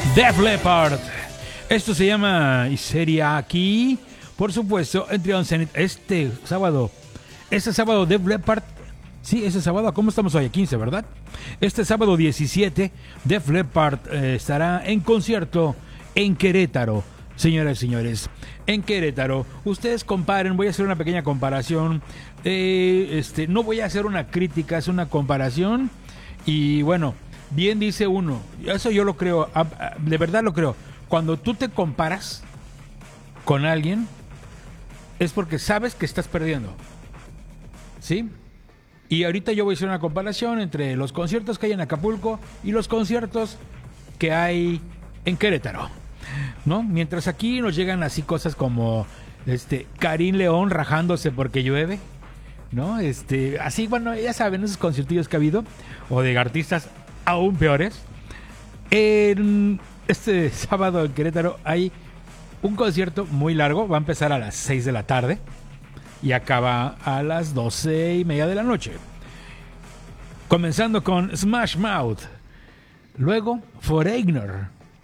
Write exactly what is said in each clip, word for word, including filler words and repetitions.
Def Leppard. Esto se llama y sería aquí, por supuesto, en Trion Zenith este sábado. Este sábado Def Leppard. Sí, este sábado. ¿Cómo estamos hoy? quince, ¿verdad? Este sábado diecisiete, Def Leppard eh, estará en concierto en Querétaro. Señoras y señores, en Querétaro, ustedes comparen, voy a hacer una pequeña comparación. Eh, este, no voy a hacer una crítica, es una comparación. Y bueno, bien dice uno, eso yo lo creo, de verdad lo creo. Cuando tú te comparas con alguien, es porque sabes que estás perdiendo. ¿Sí? Y ahorita yo voy a hacer una comparación entre los conciertos que hay en Acapulco y los conciertos que hay en Querétaro, ¿no? Mientras aquí nos llegan así cosas como este Karim León rajándose porque llueve, ¿no? Este, así, bueno, ya saben, esos conciertillos que ha habido, o de artistas aún peores. En este sábado en Querétaro hay un concierto muy largo, va a empezar a las seis de la tarde y acaba a las doce y media de la noche. Comenzando con Smash Mouth, luego Foreigner,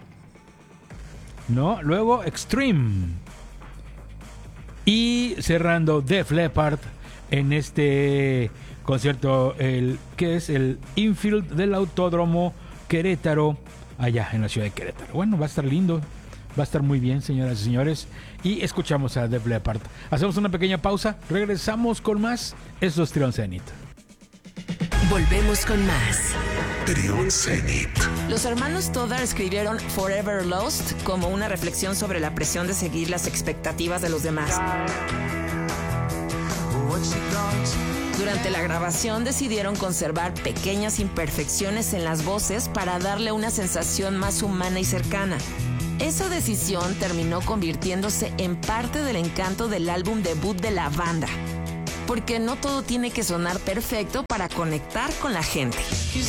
¿no? Luego Extreme y cerrando Def Leppard en este concierto, el que es el infield del Autódromo Querétaro, allá en la ciudad de Querétaro. Bueno, va a estar lindo, va a estar muy bien, señoras y señores, y escuchamos a Def Leppard. Hacemos una pequeña pausa, regresamos con más. Esto es Trion Zenith. Volvemos con más. Trion Zenith. Los hermanos Toddar escribieron Forever Lost como una reflexión sobre la presión de seguir las expectativas de los demás. Durante la grabación decidieron conservar pequeñas imperfecciones en las voces para darle una sensación más humana y cercana. Esa decisión terminó convirtiéndose en parte del encanto del álbum debut de la banda, porque no todo tiene que sonar perfecto para conectar con la gente.